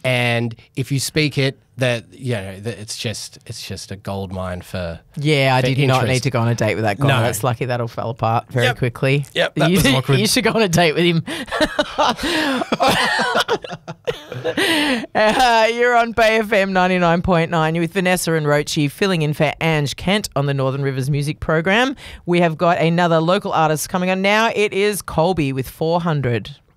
and if you speak it, it's just a gold mine for. Yeah, I did not interest. need to go on a date with that guy. No. That's lucky that'll fell apart very quickly. Yep, that was awkward. You should go on a date with him. You're on Bay FM 99.9. You're with Vanessa and Rochi, filling in for Ange Kent on the Northern Rivers Music Program. We have got another local artist coming on now. It is Colby with 400.